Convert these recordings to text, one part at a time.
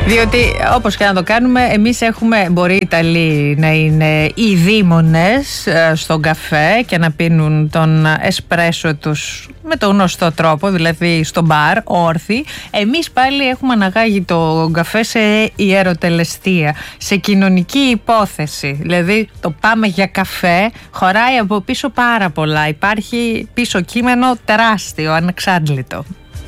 Διότι όπως και να το κάνουμε, εμείς έχουμε, μπορεί οι Ιταλοί να είναι οι δήμονες στον καφέ και να πίνουν τον εσπρέσο τους με τον γνωστό τρόπο, δηλαδή στο μπαρ, όρθιοι. Εμείς πάλι έχουμε αναγάγει το καφέ σε ιεροτελεστία, σε κοινωνική υπόθεση. Δηλαδή το πάμε για καφέ χωράει από πίσω πάρα πολλά. Υπάρχει πίσω κείμενο τεράστιο, ανεξάντλητο.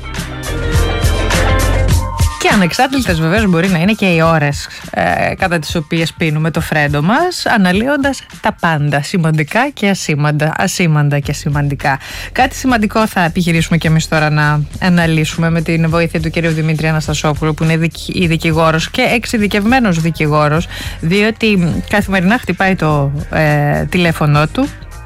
Και ανεξάρτητες βεβαίως μπορεί να είναι και οι ώρες κατά τις οποίες πίνουμε το φρέντο μας, αναλύοντας τα πάντα, σημαντικά και ασήμαντα και σημαντικά. Κάτι σημαντικό θα επιχειρήσουμε και εμείς τώρα να αναλύσουμε με την βοήθεια του κ. Δημήτρη Αναστασόπουλου, που είναι δικηγόρος και εξειδικευμένος δικηγόρος, διότι καθημερινά χτυπάει το τηλέφωνο του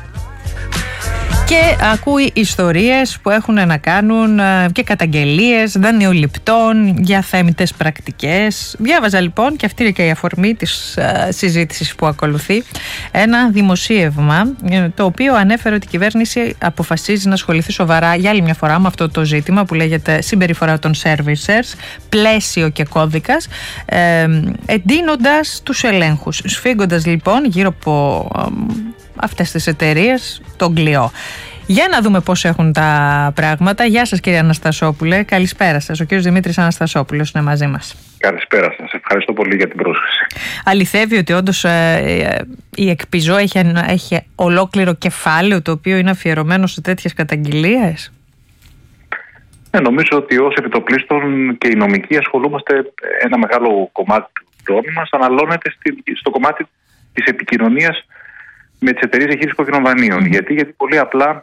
και ακούει ιστορίες που έχουν να κάνουν και καταγγελίες δανειοληπτών για αθέμητες πρακτικές. Διάβαζα λοιπόν, και αυτή είναι και η αφορμή της συζήτησης που ακολουθεί, ένα δημοσίευμα το οποίο ανέφερε ότι η κυβέρνηση αποφασίζει να ασχοληθεί σοβαρά για άλλη μια φορά με αυτό το ζήτημα που λέγεται συμπεριφορά των servicers, πλαίσιο και κώδικας, εντείνοντας τους ελέγχους, σφίγγοντας λοιπόν γύρω από αυτές τις εταιρείες τον κλειό. Για να δούμε πώς έχουν τα πράγματα. Γεια σας κύριε Αναστασόπουλε, καλησπέρα σας. Ο κύριος Δημήτρης Αναστασόπουλος είναι μαζί μας. Καλησπέρα σας, ευχαριστώ πολύ για την πρόσκληση. Αληθεύει ότι όντως η Εκπιζώ έχει ολόκληρο κεφάλαιο το οποίο είναι αφιερωμένο σε τέτοιες καταγγελίες? Νομίζω ότι ως επιτοπλίστων και οι νομικοί ασχολούμαστε, ένα μεγάλο κομμάτι του χρόνου μας αναλώνεται στο κομμάτι της επικοινωνίας με τις εταιρείες διαχείρισης κόκκινων δανείων. Γιατί πολύ απλά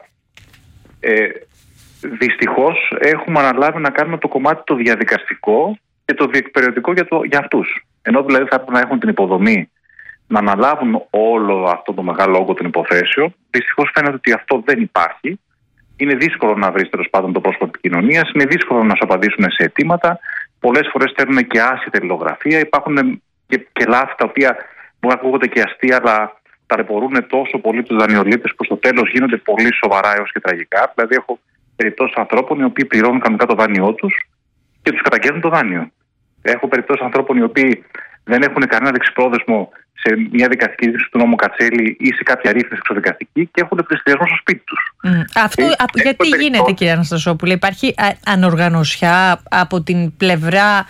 δυστυχώς έχουμε αναλάβει να κάνουμε το κομμάτι το διαδικαστικό και το διεκπεραιωτικό για αυτούς. Ενώ δηλαδή θα έπρεπε να έχουν την υποδομή να αναλάβουν όλο αυτό το μεγάλο όγκο των υποθέσεων. Δυστυχώς φαίνεται ότι αυτό δεν υπάρχει. Είναι δύσκολο να βρεις τέλος πάντων το πρόσωπο επικοινωνίας, είναι δύσκολο να σου απαντήσουν σε αιτήματα. Πολλές φορές στέλνουν και άσχητη αλληλογραφία. Υπάρχουν και λάθη τα οποία μπορεί να ακούγονται και αστεία, αλλά ταλαιπωρούν τόσο πολύ τους δανειολήπτες που στο τέλος γίνονται πολύ σοβαρά έως και τραγικά. Δηλαδή, έχω περιπτώσεις ανθρώπων οι οποίοι πληρώνουν κανονικά το δάνειό τους και τους καταγγέλνουν το δάνειο. Έχω περιπτώσεις ανθρώπων οι οποίοι δεν έχουν κανένα δεξιπρόθεσμο σε μια δικαστική ρύθμιση του νόμου Κατσέλη ή σε κάποια ρύθμιση εξωδικαστική και έχουν πληστηριασμό στο σπίτι τους. Αυτό γιατί γίνεται, κύριε Αναστασόπουλε? Υπάρχει ανοργανωσιά από την πλευρά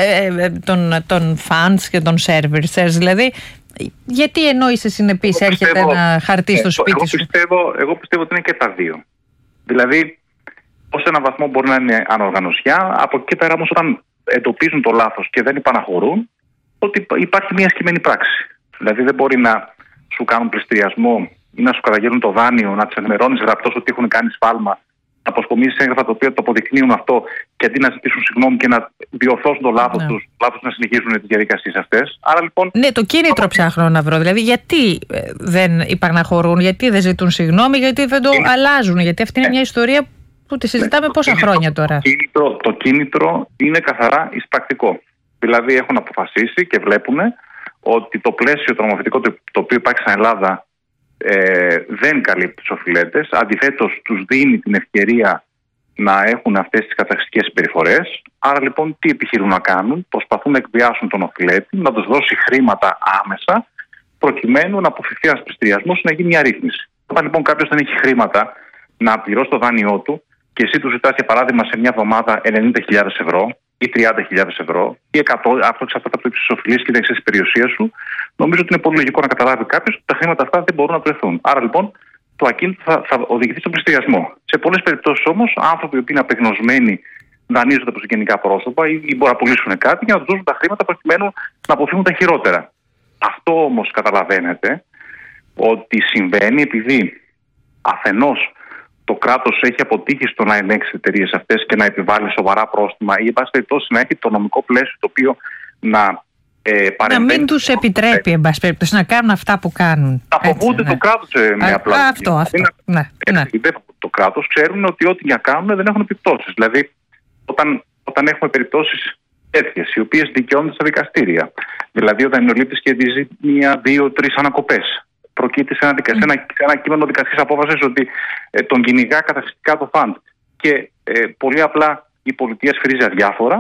των funds και των servicers? Δηλαδή, γιατί ενώ είσαι συνεπής έρχεται ένα χαρτί στο σπίτι σου? Εγώ πιστεύω ότι είναι και τα δύο. Δηλαδή, ως έναν βαθμό μπορεί να είναι ανοργανωσιά, από εκεί πέρα όμως όταν εντοπίζουν το λάθος και δεν υπαναχωρούν, ότι υπάρχει μια ασκημένη πράξη. Δηλαδή δεν μπορεί να σου κάνουν πληστηριασμό ή να σου καταγγέλνουν το δάνειο, να τις ενημερώνεις γραπτός ότι έχουν κάνει σφάλμα, να αποσκομίσεις έγγραφα τα οποία το αποδεικνύουν αυτό και αντί να ζητήσουν συγγνώμη και να διορθώσουν το λάθος τους, να συνεχίζουν τις διαδικασίες αυτές. Άρα λοιπόν. Ναι, το κίνητρο ψάχνω να βρω. Δηλαδή, γιατί δεν υπαναχωρούν, γιατί δεν ζητούν συγγνώμη, γιατί δεν το αλλάζουν? Γιατί αυτή είναι μια ιστορία που τη συζητάμε πόσα χρόνια τώρα. Το κίνητρο είναι καθαρά εισπρακτικό. Δηλαδή, έχουν αποφασίσει και βλέπουν ότι το πλαίσιο το νομοθετικό το οποίο υπάρχει στην Ελλάδα δεν καλύπτει τους οφειλέτες. Αντιθέτως, τους δίνει την ευκαιρία να έχουν αυτές τις καταχρηστικές συμπεριφορές. Άρα λοιπόν, τι επιχειρούν να κάνουν? Προσπαθούν να εκβιάσουν τον οφειλέτη, να τους δώσει χρήματα άμεσα, προκειμένου να αποφευθεί ένας πληστηριασμός ή να γίνει μια ρύθμιση. Όταν λοιπόν κάποιος δεν έχει χρήματα να πληρώσει το δάνειό του και εσύ του ζητάς για παράδειγμα σε μια εβδομάδα 90.000 ευρώ ή 30.000 ευρώ ή 100, αυτό εξαρτάται από το ύψος της οφειλής και την εξής περιουσία σου, νομίζω ότι είναι πολύ λογικό να καταλάβει κάποιος ότι τα χρήματα αυτά δεν μπορούν να βρεθούν. Άρα λοιπόν το ακίνητο θα οδηγηθεί στον πληστηριασμό. Σε πολλές περιπτώσεις όμως, άνθρωποι που είναι απεγνωσμένοι δανείζονται από συγγενικά πρόσωπα ή μπορούν να πουλήσουν κάτι για να τους δώσουν τα χρήματα προκειμένου να αποφύγουν τα χειρότερα. Αυτό όμως καταλαβαίνετε ότι συμβαίνει επειδή αφενός το κράτος έχει αποτύχει στο να ελέγξει τις εταιρείες αυτές και να επιβάλλει σοβαρά πρόστιμα ή, εν πάση περιπτώσει, να έχει το νομικό πλαίσιο το οποίο να παρεμβαίνει. Να μην τους επιτρέπει, εν πάση περιπτώσει, να κάνουν αυτά που κάνουν. Αποβούνται το κράτος σε μια πλάτη. Αυτό. Ναι. Το κράτος ξέρουν ότι ό,τι για κάνουν δεν έχουν επιπτώσεις. Δηλαδή, όταν έχουμε περιπτώσεις τέτοιες, οι οποίες δικαιώνται στα δικαστήρια, δηλαδή όταν είναι ο λήπτης κερδίζει 1, 2, 3 ανακοπές, προκύπτει σε ένα κείμενο δικαστικής απόφασης ότι τον κυνηγά καταχρηστικά το φαντ και πολύ απλά η πολιτεία σφυρίζει αδιάφορα,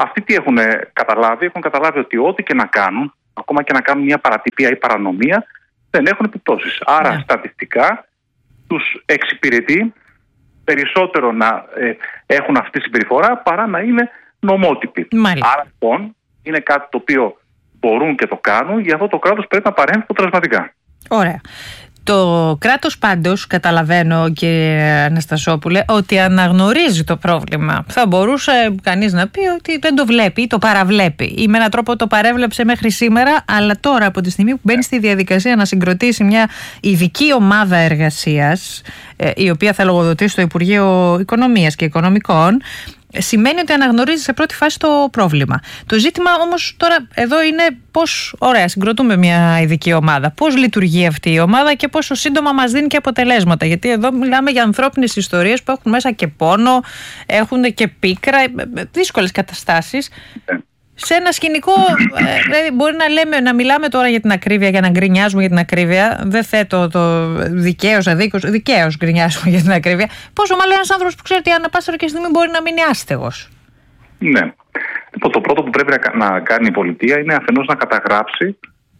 αυτοί τι έχουν καταλάβει? Έχουν καταλάβει ότι ό,τι και να κάνουν, ακόμα και να κάνουν μια παρατυπία ή παρανομία, δεν έχουν επιπτώσεις. Άρα στατιστικά τους εξυπηρετεί περισσότερο να έχουν αυτή τη συμπεριφορά παρά να είναι νομότυποι. Άρα λοιπόν είναι κάτι το οποίο μπορούν και το κάνουν, γι' αυτό το κράτος πρέπει να παρέμβει αποτελεσματικά. Ωραία. Το κράτος πάντως, καταλαβαίνω κύριε Αναστασόπουλε, ότι αναγνωρίζει το πρόβλημα. Θα μπορούσε κανείς να πει ότι δεν το βλέπει ή το παραβλέπει ή με έναν τρόπο το παρέβλεψε μέχρι σήμερα, αλλά τώρα από τη στιγμή που μπαίνει στη διαδικασία να συγκροτήσει μια ειδική ομάδα εργασίας, η οποία θα λογοδοτήσει στο Υπουργείο Οικονομίας και Οικονομικών, σημαίνει ότι αναγνωρίζει σε πρώτη φάση το πρόβλημα. Το ζήτημα όμως τώρα εδώ είναι πώς, ωραία, συγκροτούμε μια ειδική ομάδα. Πώς λειτουργεί αυτή η ομάδα και πόσο σύντομα μας δίνει και αποτελέσματα. Γιατί εδώ μιλάμε για ανθρώπινες ιστορίες που έχουν μέσα και πόνο, έχουν και πίκρα, δύσκολες καταστάσεις. Σε ένα σκηνικό, δηλαδή μπορεί να λέμε, να μιλάμε τώρα για την ακρίβεια, για να γκρινιάζουμε για την ακρίβεια. Δεν θέτω το δικαίως, αδίκως, δικαίως γκρινιάζουμε για την ακρίβεια. Πόσο μάλλον ένας άνθρωπος που ξέρει ότι ανά πάσα και στιγμή μπορεί να μείνει άστεγος. Ναι. Λοιπόν, το πρώτο που πρέπει να κάνει η πολιτεία είναι αφενός να καταγράψει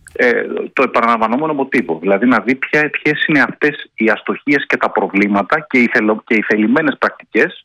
το επαναλαμβανόμενο μοτίβο. Δηλαδή να δει ποιες είναι αυτές οι αστοχίες και τα προβλήματα και οι θελημένες πρακτικές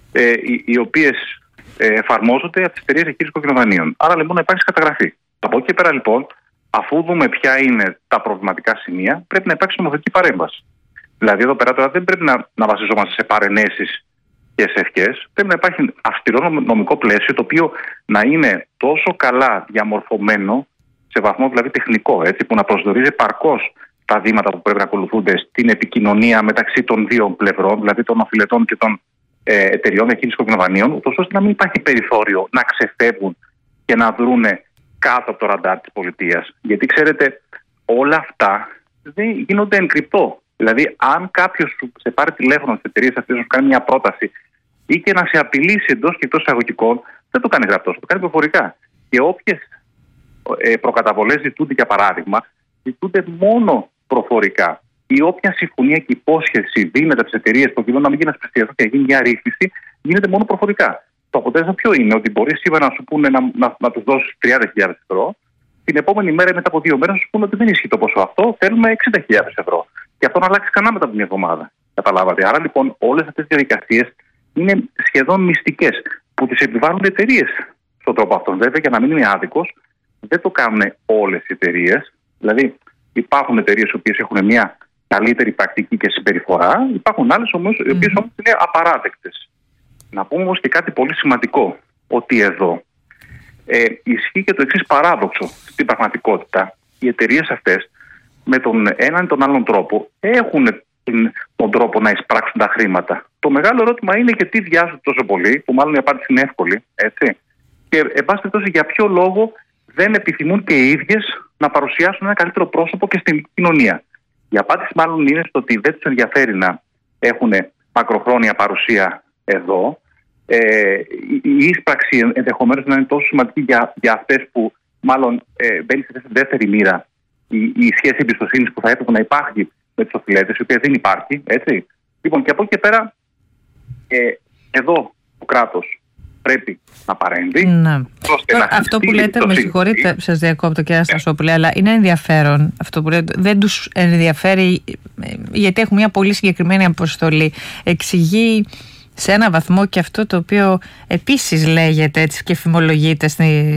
οι οποίες εφαρμόζονται από τις εταιρείες διαχείρισης κόκκινων δανείων. Άρα λοιπόν να υπάρξει καταγραφή. Από εκεί και πέρα λοιπόν, αφού δούμε ποια είναι τα προβληματικά σημεία, πρέπει να υπάρξει νομοθετική παρέμβαση. Δηλαδή εδώ πέρα τώρα δεν πρέπει να βασιζόμαστε σε παρενέσεις και σε ευχές. Πρέπει να υπάρχει αυστηρό νομικό πλαίσιο το οποίο να είναι τόσο καλά διαμορφωμένο, σε βαθμό δηλαδή τεχνικό, έτσι, που να προσδιορίζει επαρκώς τα βήματα που πρέπει να ακολουθούνται στην επικοινωνία μεταξύ των δύο πλευρών, δηλαδή των οφειλετών και των εταιριών διαχείρισης κόκκινων δανείων, ούτως ώστε να μην υπάρχει περιθώριο να ξεφεύγουν και να δρούνε κάτω από το ραντάρ της πολιτείας. Γιατί ξέρετε, όλα αυτά δεν γίνονται εν κρυπτό. Δηλαδή, αν κάποιος σε πάρει τηλέφωνο στις εταιρείες αυτές να σου κάνει μια πρόταση ή και να σε απειλήσει εντός και εκτός εισαγωγικών, δεν το κάνει γραπτός, το κάνει προφορικά. Και όποιες προκαταβολές ζητούνται, για παράδειγμα, ζητούνται μόνο προφορικά. Ή όποια συμφωνία και υπόσχεση δίνεται από τις εταιρείες προκειμένου να μην γίνει ασπιστιασμό και να γίνει μια ρύθμιση, γίνεται μόνο προφορικά. Το αποτέλεσμα ποιο είναι? Ότι μπορεί σήμερα να σου πούνε να τους δώσεις 30.000 ευρώ, την επόμενη μέρα ή μετά από 2 μέρες να σου πούνε ότι δεν ισχύει το ποσό αυτό, θέλουμε 60.000 ευρώ. Και αυτό να αλλάξει κανένα μετά από μια εβδομάδα. Καταλάβατε? Άρα λοιπόν όλες αυτές τις διαδικασίες είναι σχεδόν μυστικές, που τις επιβάλλουν οι εταιρείες στον τρόπο αυτόν. Βέβαια, για να μην είναι άδικος, δεν το κάνουν όλες οι εταιρείες. Δηλαδή, υπάρχουν εταιρείες οι οποίες έχουν μια καλύτερη πρακτική και συμπεριφορά, υπάρχουν άλλες όμως, οι οποίες όμως είναι απαράδεκτες. Να πούμε όμως και κάτι πολύ σημαντικό, ότι εδώ ισχύει και το εξής παράδοξο. Στην πραγματικότητα, οι εταιρείες αυτές με τον έναν ή τον άλλον τρόπο έχουν τον τρόπο να εισπράξουν τα χρήματα. Το μεγάλο ερώτημα είναι γιατί βιάζονται τόσο πολύ, που μάλλον η απάντηση είναι εύκολη, έτσι. Και εν πάση περιπτώσει, για ποιο λόγο δεν επιθυμούν και οι ίδιες να παρουσιάσουν ένα καλύτερο πρόσωπο και στην κοινωνία. Η απάντηση μάλλον είναι στο ότι δεν τους ενδιαφέρει να έχουν μακροχρόνια παρουσία εδώ. Η ίσπραξη ενδεχομένως να είναι τόσο σημαντική για αυτές που μάλλον μπαίνει σε δεύτερη μοίρα η σχέση εμπιστοσύνης που θα έπρεπε να υπάρχει με τις οφειλέτες, η οποία δεν υπάρχει. Έτσι. Λοιπόν, και από εκεί και πέρα, εδώ το κράτος πρέπει να παρέμβει. Ναι. Αυτό που λέτε, με συγχωρείτε, σας διακόπτω κύριε Αναστασόπουλε, αλλά είναι ενδιαφέρον αυτό που λέτε. Δεν τους ενδιαφέρει, γιατί έχουν μια πολύ συγκεκριμένη αποστολή. Εξηγεί σε ένα βαθμό και αυτό το οποίο επίσης λέγεται έτσι και φημολογείται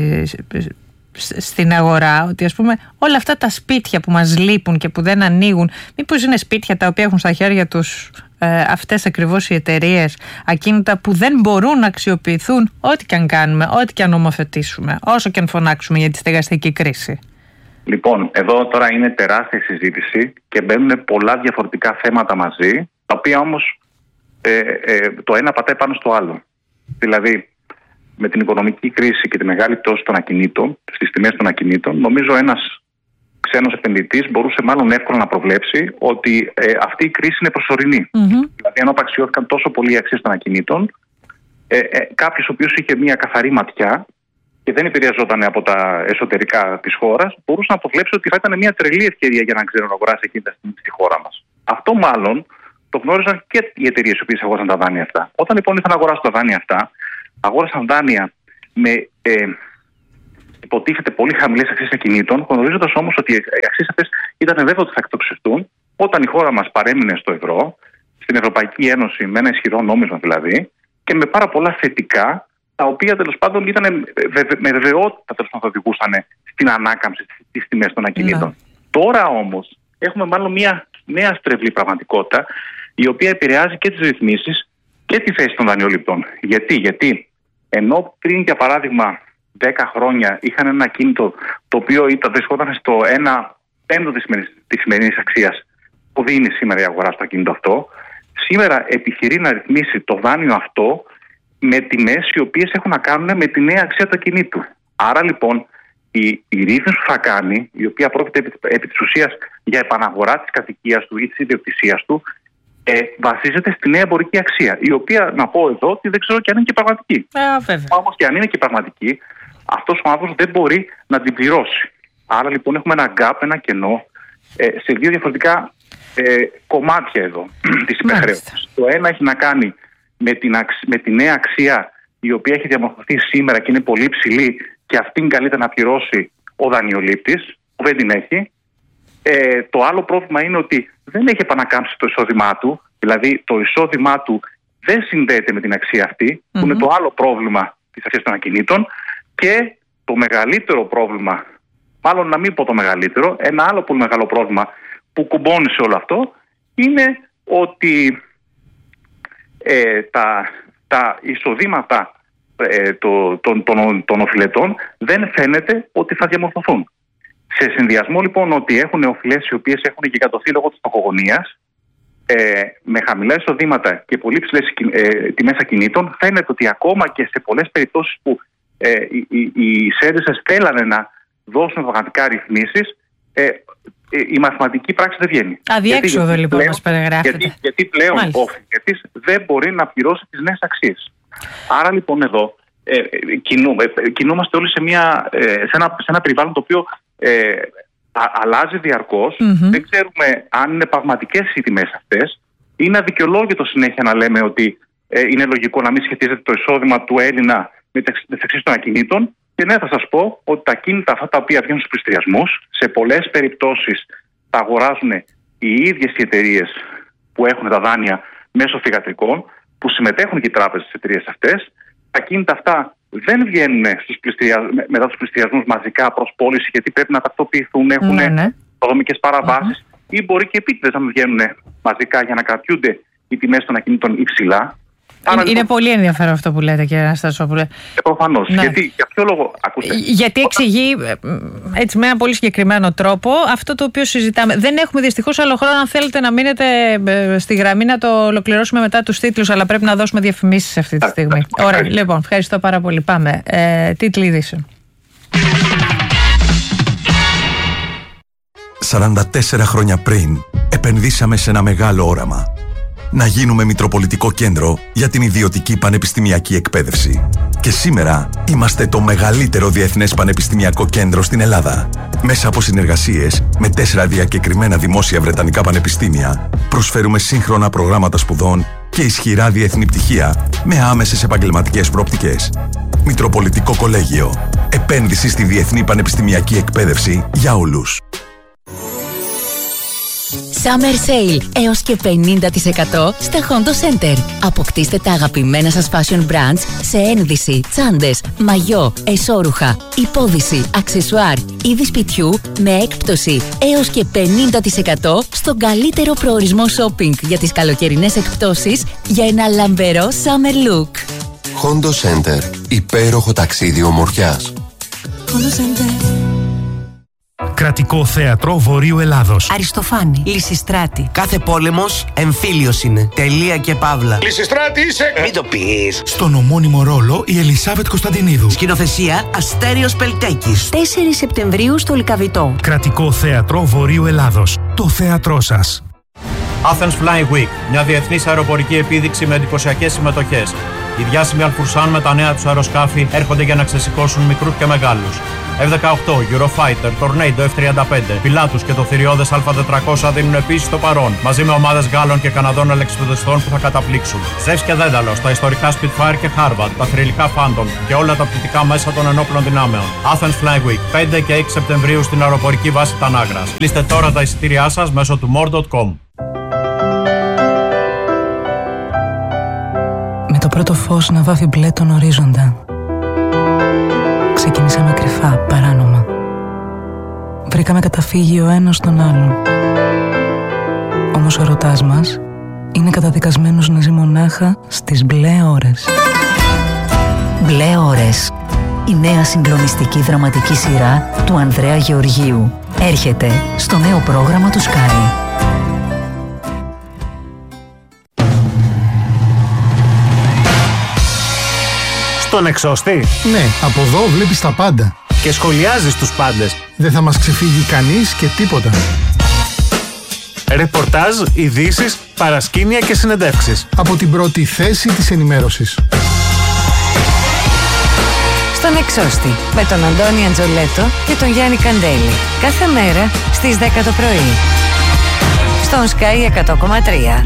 στην αγορά, ότι ας πούμε όλα αυτά τα σπίτια που μας λείπουν και που δεν ανοίγουν, μήπως είναι σπίτια τα οποία έχουν στα χέρια τους αυτές ακριβώς οι εταιρείες, ακίνητα που δεν μπορούν να αξιοποιηθούν ό,τι και αν κάνουμε, ό,τι και αν νομοθετήσουμε, όσο και αν φωνάξουμε για τη στεγαστική κρίση. Λοιπόν, εδώ τώρα είναι τεράστια συζήτηση και μπαίνουν πολλά διαφορετικά θέματα μαζί, τα οποία όμως το ένα πατάει πάνω στο άλλο. Δηλαδή, με την οικονομική κρίση και τη μεγάλη πτώση των ακινήτων, στις τιμές των ακινήτων, νομίζω ένας ξένος επενδυτής μπορούσε μάλλον εύκολα να προβλέψει ότι αυτή η κρίση είναι προσωρινή. Δηλαδή, ενώ απαξιώθηκαν τόσο πολύ οι αξίες των ακινήτων, κάποιος ο οποίος είχε μια καθαρή ματιά και δεν επηρεαζόταν από τα εσωτερικά της χώρας, μπορούσε να προβλέψει ότι θα ήταν μια τρελή ευκαιρία για να ξέρουν να αγοράσει ακίνητα στη χώρα μας. Αυτό μάλλον το γνώριζαν και οι εταιρείες οι οποίες αγόρασαν τα δάνεια αυτά. Όταν λοιπόν ήρθαν να αγοράσουν τα δάνεια αυτά, αγόρασαν δάνεια υποτίθεται πολύ χαμηλές αξίες ακινήτων, γνωρίζοντας όμως ότι οι αξίες αυτές ήταν βέβαιο ότι θα εκτοξευτούν όταν η χώρα μας παρέμεινε στο ευρώ, στην Ευρωπαϊκή Ένωση, με ένα ισχυρό νόμισμα δηλαδή, και με πάρα πολλά θετικά, τα οποία τέλος πάντων ήταν με βεβαιότητα θα οδηγούσαν στην ανάκαμψη της τιμές των ακινήτων. Τώρα όμως έχουμε μάλλον μια νέα στρεβλή πραγματικότητα, η οποία επηρεάζει και τις ρυθμίσεις και τη θέση των δανειοληπτών. Γιατί ενώ πριν, για παράδειγμα, 10 χρόνια είχαν ένα ακίνητο το οποίο βρισκόταν στο 1/5 της σημερινής αξίας που δίνει σήμερα η αγορά στο ακίνητο αυτό, σήμερα επιχειρεί να ρυθμίσει το δάνειο αυτό με τιμές οι οποίες έχουν να κάνουν με τη νέα αξία του ακινήτου. Άρα λοιπόν η ρύθμιση που θα κάνει, η οποία πρόκειται επί της ουσίας για επαναγορά της κατοικίας του ή της ιδιοκτησίας του, βασίζεται στη νέα εμπορική αξία, η οποία, να πω εδώ, ότι δεν ξέρω και αν είναι και πραγματική. Όμως και αν είναι και πραγματική, αυτός ο άνθρωπος δεν μπορεί να την πληρώσει. Άρα λοιπόν έχουμε ένα gap, ένα κενό σε δύο διαφορετικά κομμάτια εδώ της υπερχρέωσης. Το ένα έχει να κάνει με τη νέα αξία, η οποία έχει διαμορφωθεί σήμερα και είναι πολύ ψηλή, και αυτήν καλείται να πληρώσει ο δανειολήπτης, που δεν την έχει. Το άλλο πρόβλημα είναι ότι δεν έχει επανακάμψει το εισόδημά του, δηλαδή το εισόδημά του δεν συνδέεται με την αξία αυτή, που είναι το άλλο πρόβλημα της αξίας των ακινήτων. Και το μεγαλύτερο πρόβλημα, μάλλον να μην πω το μεγαλύτερο, ένα άλλο πολύ μεγάλο πρόβλημα που κουμπώνει σε όλο αυτό, είναι ότι τα εισοδήματα των οφειλετών δεν φαίνεται ότι θα διαμορφωθούν. Σε συνδυασμό λοιπόν ότι έχουν οφειλές οι οποίες έχουν γιγαντωθεί λόγω της φτωχογονίας, με χαμηλά εισοδήματα και πολύ ψηλές τιμές ακινήτων, φαίνεται ότι ακόμα και σε πολλές περιπτώσεις που οι σέντεσες θέλανε να δώσουν πραγματικά ρυθμίσεις, η μαθηματική πράξη δεν βγαίνει. Αδιέξοδο λοιπόν μας περιγράφεται. Γιατί πλέον ο φοιτητής δεν μπορεί να πληρώσει τις νέες αξίες. Άρα λοιπόν εδώ κινούμαστε όλοι σε ένα περιβάλλον το οποίο αλλάζει διαρκώς. Δεν ξέρουμε αν είναι πραγματικές οι τιμές αυτές. Είναι αδικαιολόγητο συνέχεια να λέμε ότι είναι λογικό να μην σχετίζεται το εισόδημα του Έλληνα με τις αξίες των ακινήτων. Και ναι, θα σας πω ότι τα ακίνητα αυτά τα οποία βγαίνουν στους πληστηριασμούς, σε πολλές περιπτώσεις τα αγοράζουν οι ίδιες οι εταιρείες που έχουν τα δάνεια μέσω θυγατρικών, που συμμετέχουν και οι τράπεζες στις εταιρείες αυτές. Τα ακίνητα αυτά δεν βγαίνουν μετά τους πληστηριασμούς μαζικά προς πώληση, γιατί πρέπει να τακτοποιηθούν, έχουν οικοδομικές παραβάσεις, ή μπορεί και επίτηδες να μην βγαίνουν μαζικά για να κρατιούνται οι τιμές των ακινήτων υψηλά. Είναι πολύ ενδιαφέρον αυτό που λέτε, κύριε Αναστασόπουλε. Προφανώς. Γιατί, για ποιο λόγο, ακούστε. Γιατί εξηγεί έτσι με ένα πολύ συγκεκριμένο τρόπο αυτό το οποίο συζητάμε. Δεν έχουμε δυστυχώς άλλο χρόνο. Αν θέλετε να μείνετε στη γραμμή, να το ολοκληρώσουμε μετά τους τίτλους, αλλά πρέπει να δώσουμε διαφημίσεις αυτή τη στιγμή. Ωραία, λοιπόν, ευχαριστώ πάρα πολύ. Πάμε. Τίτλοι ειδήσεων. 44 χρόνια πριν επενδύσαμε σε ένα μεγάλο όραμα. Να γίνουμε μητροπολιτικό κέντρο για την ιδιωτική πανεπιστημιακή εκπαίδευση. Και σήμερα είμαστε το μεγαλύτερο διεθνές πανεπιστημιακό κέντρο στην Ελλάδα. Μέσα από συνεργασίες με 4 διακεκριμένα δημόσια βρετανικά πανεπιστήμια, προσφέρουμε σύγχρονα προγράμματα σπουδών και ισχυρά διεθνή πτυχία με άμεσες επαγγελματικές προοπτικές. Μητροπολιτικό Κολέγιο. Επένδυση στη διεθνή πανεπιστημιακή εκπαίδευση για όλους. Summer Sale έως και 50% στα Hondo Center. Αποκτήστε τα αγαπημένα σας fashion brands σε ένδυση, τσάντες, μαγιό, εσώρουχα, υπόδυση, αξεσουάρ, είδη σπιτιού με έκπτωση έως και 50% στον καλύτερο προορισμό shopping για τις καλοκαιρινές εκπτώσεις για ένα λαμπερό summer look. Hondo Center. Υπέροχο ταξίδι ομορφιάς. Hondo Center. Κρατικό Θέατρο Βορείου Ελλάδος. Αριστοφάνη. Λυσιστράτη. Κάθε πόλεμος εμφύλιος είναι. Τελεία και παύλα. Λυσιστράτη είσαι! Μην το πεις. Στον ομώνυμο ρόλο η Ελισάβετ Κωνσταντινίδου. Σκηνοθεσία Αστέριος Πελτέκης. 4 Σεπτεμβρίου στο Λυκαβητό. Κρατικό Θέατρο Βορείου Ελλάδος. Το θέατρό σας. Athens Flying Week. Μια διεθνής αεροπορική επίδειξη με εντυπωσιακές συμμετοχές. Οι διάσημοι Αλφουρσάν με τα νέα τους αεροσκάφη έρχονται για να ξεσηκώσουν μικρούς και μεγάλους. F-18, Eurofighter, Tornado F-35, Pilatus και το θηριώδες Α-400 δίνουν επίσης το παρόν, μαζί με ομάδες Γάλλων και Καναδών αλεξιπτωτιστών που θα καταπλήξουν. Ζεύς και Δένταλος, τα ιστορικά Spitfire και Harvard, τα θρυλικά Phantom και όλα τα πτυτικά μέσα των ενόπλων δυνάμεων. Athens Flying Week, 5 και 6 Σεπτεμβρίου στην αεροπορική βάση Τανάγρας. Κλείστε τώρα τα εισιτήριά σας μέσω του more.com. Με το πρώτο φως να βάφει μπλε τον ορίζοντα, ξεκινήσαμε κρυφά, παράνομα. Βρήκαμε καταφύγιο ο ένας στον άλλον. Όμως ο ερωτάς μας είναι καταδικασμένος να ζει μονάχα στις μπλε ώρες. Μπλε ώρες. Η νέα συγκλονιστική δραματική σειρά του Ανδρέα Γεωργίου έρχεται στο νέο πρόγραμμα του Sky. Στον εξώστη. Ναι, από εδώ βλέπεις τα πάντα. Και σχολιάζεις τους πάντες. Δεν θα μας ξεφύγει κανείς και τίποτα. Ρεπορτάζ, ειδήσεις, παρασκήνια και συνεντεύξεις. Από την πρώτη θέση της ενημέρωσης. Στον εξώστη με τον Αντώνη Αντζολέτο και τον Γιάννη Καντέλη. Κάθε μέρα στις 10 το πρωί. Στον Sky 100,3.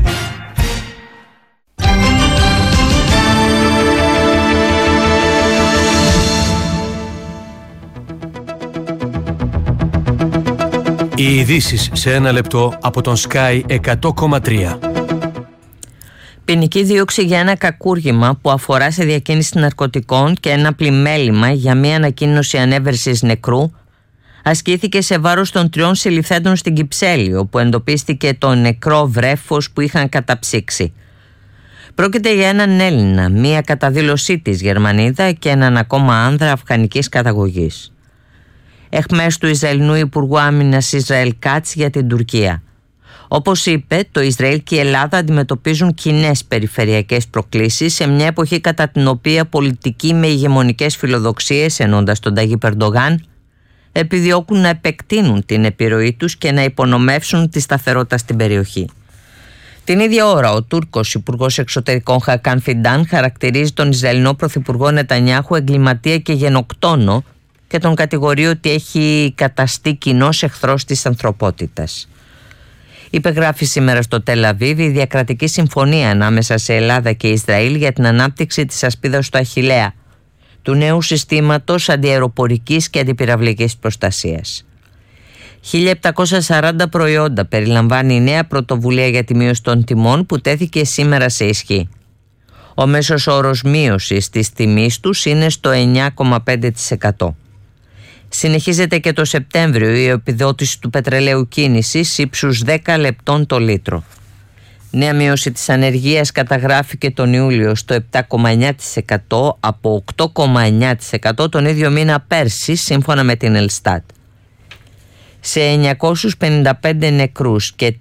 Οι ειδήσεις σε ένα λεπτό από τον Sky 100,3. Ποινική δίωξη για ένα κακούργημα που αφορά σε διακίνηση ναρκωτικών και ένα πλημέλημα για μια ανακοίνωση ανέβρεσης νεκρού ασκήθηκε σε βάρος των 3 συλληφθέντων στην Κυψέλη, όπου εντοπίστηκε το νεκρό βρέφος που είχαν καταψύξει. Πρόκειται για έναν Έλληνα, μία κατά δήλωσή της Γερμανίδα και έναν ακόμα άνδρα αφγανικής καταγωγής. Εχμές του Ισραηλινού Υπουργού Άμυνας Ισραήλ Κάτς για την Τουρκία. Όπως είπε, το Ισραήλ και η Ελλάδα αντιμετωπίζουν κοινές περιφερειακές προκλήσεις σε μια εποχή κατά την οποία πολιτικοί με ηγεμονικές φιλοδοξίες, ενώντας τον Ταγίπ Ερντογάν, επιδιώκουν να επεκτείνουν την επιρροή τους και να υπονομεύσουν τη σταθερότητα στην περιοχή. Την ίδια ώρα, ο Τούρκος Υπουργός Εξωτερικών Χακάν Φιντάν χαρακτηρίζει τον Ισραηλινό Πρωθυπουργό Νετανιάχου εγκληματία και γενοκτόνο και τον κατηγορεί ότι έχει καταστεί κοινός εχθρός της ανθρωπότητας. Υπεγράφει σήμερα στο Τελ Αβίβ η διακρατική συμφωνία ανάμεσα σε Ελλάδα και Ισραήλ για την ανάπτυξη της ασπίδας του Αχιλλέα, του νέου συστήματος αντιαεροπορικής και αντιπυραυλικής προστασίας. 1.740 προϊόντα περιλαμβάνει η νέα πρωτοβουλία για τη μείωση των τιμών που τέθηκε σήμερα σε ισχύ. Ο μέσος όρος μείωσης της τιμής τους είναι στο 9,5%. Συνεχίζεται και το Σεπτέμβριο η επιδότηση του πετρελαίου κίνησης ύψους 10 λεπτών το λίτρο. Νέα μείωση της ανεργίας καταγράφηκε τον Ιούλιο στο 7,9% από 8,9% τον ίδιο μήνα πέρσι, σύμφωνα με την Ελστάτ. Σε 955 νεκρούς και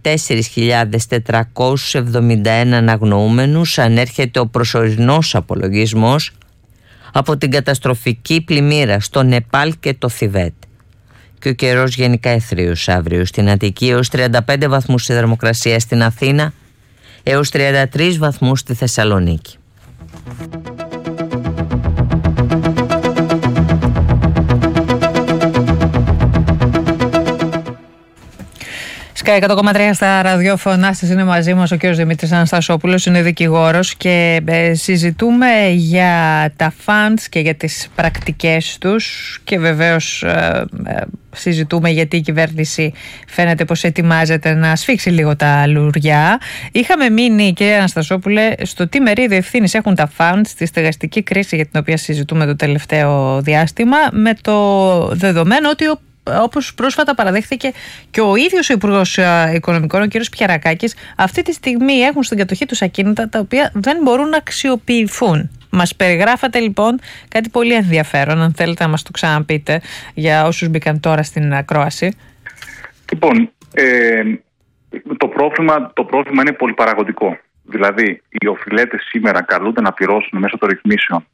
4.471 αναγνωούμενους ανέρχεται ο προσωρινός απολογισμός από την καταστροφική πλημμύρα στο Νεπάλ και το Θιβέτ. Και ο καιρός γενικά αιθρίος αύριο στην Αττική έως 35 βαθμούς στη θερμοκρασία στην Αθήνα, έως 33 βαθμούς στη Θεσσαλονίκη. Sky 100,3 στα ραδιόφωνά σας, είναι μαζί μας ο κ. Δημήτρης Αναστασόπουλος, είναι δικηγόρος και συζητούμε για τα funds και για τις πρακτικές τους και βεβαίως συζητούμε γιατί η κυβέρνηση φαίνεται πως ετοιμάζεται να σφίξει λίγο τα λουριά. Είχαμε μείνει, κύριε Αναστασόπουλε, στο τι μερίδιο ευθύνης έχουν τα funds στη στεγαστική κρίση για την οποία συζητούμε το τελευταίο διάστημα, με το δεδομένο ότι όπως πρόσφατα παραδέχθηκε και ο ίδιος ο Υπουργός Οικονομικών, ο κ. Πιαρακάκης, αυτή τη στιγμή έχουν στην κατοχή τους ακίνητα τα οποία δεν μπορούν να αξιοποιηθούν. Μας περιγράφατε λοιπόν κάτι πολύ ενδιαφέρον, αν θέλετε να μας το ξαναπείτε για όσους μπήκαν τώρα στην ακρόαση. Λοιπόν, το πρόβλημα είναι πολυπαραγωγικό. Δηλαδή, οι οφειλέτες σήμερα καλούνται να πληρώσουν μέσω των ρυθμίσεων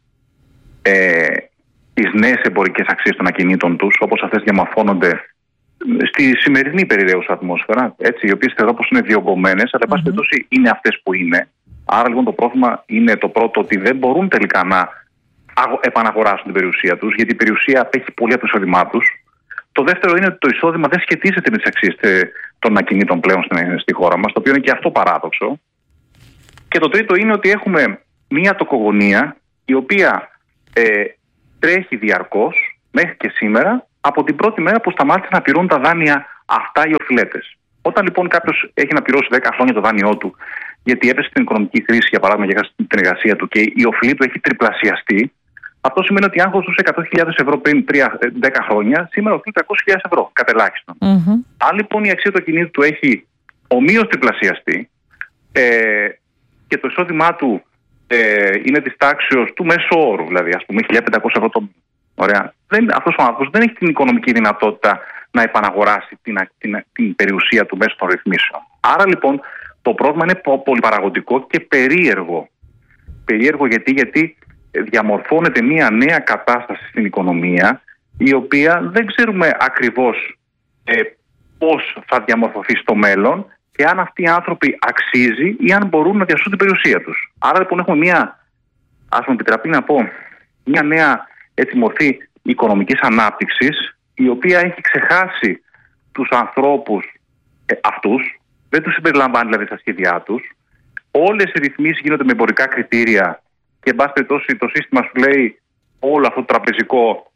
τις νέες εμπορικές αξίες των ακινήτων τους, όπως αυτές διαμορφώνονται στη σημερινή περιραίουσα ατμόσφαιρα, έτσι, οι οποίες θεωρώ πως είναι διωγγωμένες, αλλά εν πάση περιπτώσει είναι αυτές που είναι. Άρα λοιπόν το πρόβλημα είναι το πρώτο, ότι δεν μπορούν τελικά να επαναγοράσουν την περιουσία τους, γιατί η περιουσία απέχει πολύ από το εισόδημά τους. Το δεύτερο είναι ότι το εισόδημα δεν σχετίζεται με τις αξίες των ακινήτων πλέον στη χώρα μας, το οποίο είναι και αυτό παράδοξο. Και το τρίτο είναι ότι έχουμε μια τοκογωνία η οποία τρέχει διαρκώς μέχρι και σήμερα, από την πρώτη μέρα που σταμάτησαν να πληρώνουν τα δάνεια αυτά οι οφειλέτες. Όταν λοιπόν κάποιος έχει να πληρώσει 10 χρόνια το δάνειό του, γιατί έπεσε στην οικονομική κρίση, για παράδειγμα, για την εργασία του και η οφειλή του έχει τριπλασιαστεί, αυτό σημαίνει ότι αν κοστούσε 100.000 ευρώ πριν 10 χρόνια, σήμερα οφείλει 300.000 ευρώ, κατ' ελάχιστον. Αν λοιπόν η αξία του ακινήτου του έχει ομοίως τριπλασιαστεί και το εισόδημά του είναι της τάξεως του μέσου όρου, δηλαδή ας πούμε 1.500 ευρώ το μήνα. Ωραία. Αυτός ο άνθρωπος δεν έχει την οικονομική δυνατότητα να επαναγοράσει την περιουσία του μέσω των ρυθμίσεων. Άρα λοιπόν το πρόβλημα είναι πολυπαραγωγικό και περίεργο. Περίεργο γιατί διαμορφώνεται μια νέα κατάσταση στην οικονομία, η οποία δεν ξέρουμε ακριβώς πώς θα διαμορφωθεί στο μέλλον και αν αυτοί οι άνθρωποι αξίζει ή αν μπορούν να διασώσουν την περιουσία τους. Άρα λοιπόν έχουμε μια, ας μου επιτραπεί να πω, μια νέα μορφή οικονομικής ανάπτυξης, η οποία έχει ξεχάσει τους ανθρώπους αυτούς, δεν τους συμπεριλαμβάνει δηλαδή στα σχέδιά τους. Όλες οι ρυθμίσεις γίνονται με εμπορικά κριτήρια και εν πάση περιπτώσει το σύστημα σου λέει όλο αυτό το τραπεζικό,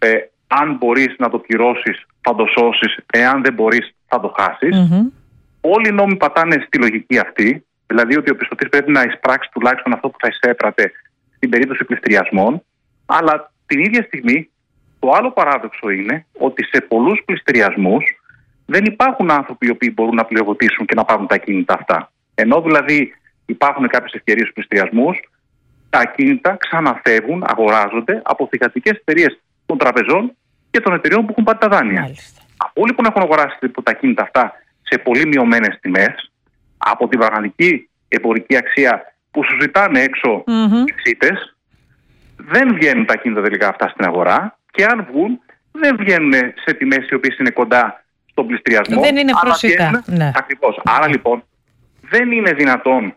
αν μπορείς να το πληρώσεις θα το σώσεις, εάν δεν μπορείς θα το χάσεις. Όλοι οι νόμοι πατάνε στη λογική αυτή, δηλαδή ότι ο πιστωτής πρέπει να εισπράξει τουλάχιστον αυτό που θα εισέπρατε στην περίπτωση πληστηριασμών, αλλά την ίδια στιγμή το άλλο παράδοξο είναι ότι σε πολλούς πληστηριασμούς δεν υπάρχουν άνθρωποι οι οποίοι μπορούν να πληροδοτήσουν και να πάρουν τα ακίνητα αυτά. Ενώ δηλαδή υπάρχουν κάποιες ευκαιρίες στους πληστηριασμούς, τα ακίνητα ξαναφεύγουν, αγοράζονται από θηγατρικές εταιρείες των τραπεζών και των εταιρεών που έχουν πάρει τα δάνεια. Από όλοι που έχουν αγοράσει τα ακίνητα αυτά σε πολύ μειωμένες τιμές, από την πραγματική εμπορική αξία που σου ζητάνε έξω εξήτες, δεν βγαίνουν τα ακίνητα τελικά αυτά στην αγορά και αν βγουν δεν βγαίνουν σε τιμές οι οποίες είναι κοντά στον πληστηριασμό. Δεν είναι προσιτά. Ναι. Ακριβώς. Άρα λοιπόν δεν είναι δυνατόν,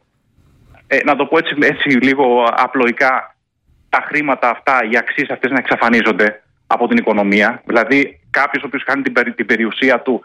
να το πω έτσι λίγο απλοϊκά, τα χρήματα αυτά, οι αξίες αυτές να εξαφανίζονται από την οικονομία. Δηλαδή κάποιος ο οποίος κάνει την περιουσία του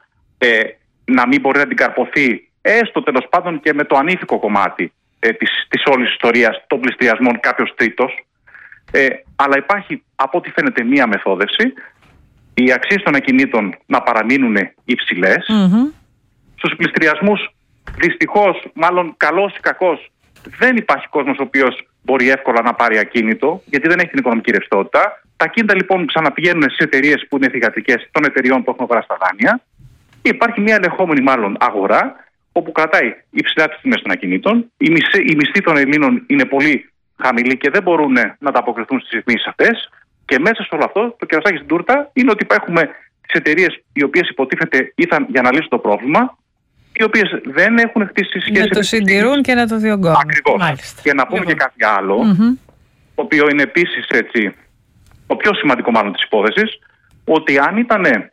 να μην μπορεί να την καρποθεί, έστω τέλος πάντων και με το ανήθικο κομμάτι της όλης ιστορίας των πληστηριασμών κάποιος τρίτος. Αλλά υπάρχει από ό,τι φαίνεται μία μεθόδευση, οι αξίες των ακινήτων να παραμείνουν υψηλές. Στους πληστηριασμούς δυστυχώς, μάλλον καλός ή κακός, δεν υπάρχει κόσμος ο οποίος μπορεί εύκολα να πάρει ακίνητο, γιατί δεν έχει την οικονομική ρευστότητα. Τα ακίνητα λοιπόν ξαναπηγαίνουν σε εταιρείες που είναι θυγατρικές των εταιρεών που έχουν αγοράσει τα δάνεια. Υπάρχει μια ελεγχόμενη μάλλον αγορά, όπου κρατάει υψηλά τις τιμές των ακινήτων. Οι μισθοί των Ελλήνων είναι πολύ χαμηλοί και δεν μπορούν να ανταποκριθούν στις ρυθμίσεις αυτές. Και μέσα σε όλο αυτό, το κερασάκι στην τούρτα είναι ότι έχουμε τις εταιρείες οι οποίες υποτίθεται ήρθαν για να λύσουν το πρόβλημα, οι οποίες δεν έχουν χτίσει σχέση. Να το συντηρούν και να το διωγγώνουν. Ακριβώς. Και να πούμε και κάτι άλλο, το οποίο είναι επίσης έτσι, το πιο σημαντικό μάλλον της υπόθεσης, ότι αν ήταν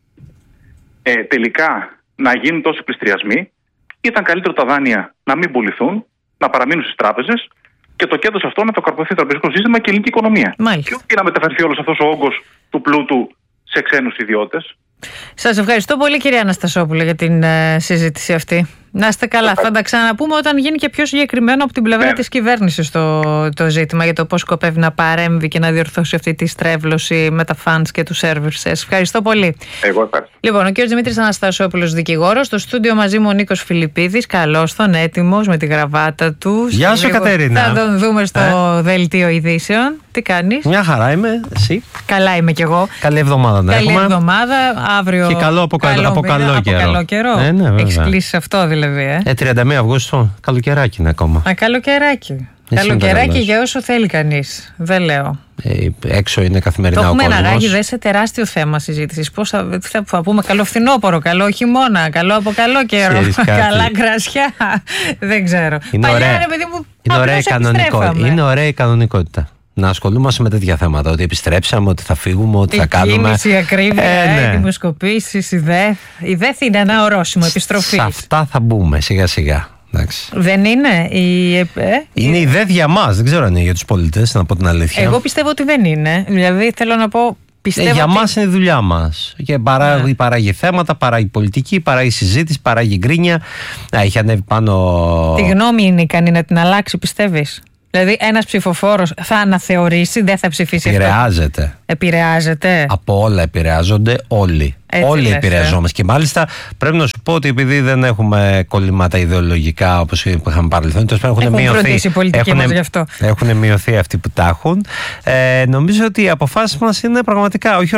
τελικά να γίνουν τόσοι πληστηριασμοί, ήταν καλύτερο τα δάνεια να μην πουληθούν, να παραμείνουν στις τράπεζες και το κέρδος αυτό να το καρποθεί το τραπεζικό σύστημα και η ελληνική οικονομία. Και όχι να μεταφερθεί όλος αυτός ο όγκος του πλούτου σε ξένους ιδιώτες. Σας ευχαριστώ πολύ, κυρία Αναστασόπουλε, για την συζήτηση αυτή. Να είστε καλά. Θα τα ξαναπούμε όταν γίνει και πιο συγκεκριμένο από την πλευρά της κυβέρνησης το ζήτημα για το πώς σκοπεύει να παρέμβει και να διορθώσει αυτή τη στρέβλωση με τα funds και τους servers. Σας ευχαριστώ πολύ. Εγώ ευχαριστώ. Λοιπόν, ο κ. Δημήτρης Αναστασόπουλος, δικηγόρος, στο στούντιο μαζί μου ο Νίκος Φιλιππίδης, καλώς τον, έτοιμος με τη γραβάτα του. Γεια σου, Κατερίνα. Θα τον δούμε στο δελτίο ειδήσεων. Τι κάνεις? Μια χαρά είμαι, εσύ? Καλά είμαι κι εγώ. Καλή εβδομάδα να έχουμε. Καλή εβδομάδα, αύριο. Και καλό από καλό καιρό. Έχεις κλείσει αυτό δηλαδή. 31 Αυγούστου, καλοκαιράκι είναι ακόμα. Καλοκαιράκι. Καλοκαιράκι για όσο θέλει κανείς. Δεν λέω. Έξω είναι καθημερινά ο κόσμος. Το έχουμε αναγκάσει σε τεράστιο θέμα συζήτησης. Πώς θα πούμε, καλό φθινόπωρο, καλό χειμώνα, καλό από καλό καιρό, καλά κρασιά. Δεν ξέρω. Είναι ωραία η κανονικότητα. Να ασχολούμαστε με τέτοια θέματα. Ότι επιστρέψαμε, ότι θα φύγουμε, ότι θα κάνουμε. Κίνηση, ακρίβεια, δημοσκοπήσεις, η ΔΕΘ. Η ΔΕΘ είναι ένα ορόσημο, επιστροφή. Σε αυτά θα μπούμε σιγά σιγά. Δεν είναι είναι ιδέα για μας. Δεν ξέρω αν είναι για τους πολίτες, να πω την αλήθεια. Εγώ πιστεύω ότι δεν είναι. Δηλαδή θέλω να πω. Για μας είναι η δουλειά μας. Και παράγει θέματα, παράγει πολιτική, παράγει συζήτηση, παράγει γκρίνια. Έχει ανέβει πάνω. Τη γνώμη είναι ικανή να την αλλάξει, πιστεύεις? Δηλαδή, ένας ψηφοφόρος θα αναθεωρήσει, δεν θα ψηφίσει. Επηρεάζεται. Από όλα επηρεάζονται όλοι. Έτσι όλοι επηρεαζόμαστε. Και μάλιστα πρέπει να σου πω ότι επειδή δεν έχουμε κολλήματα ιδεολογικά όπως είχαμε παρελθόν, έχουν μειωθεί αυτοί που τα έχουν. Νομίζω ότι οι αποφάσεις μας είναι πραγματικά όχι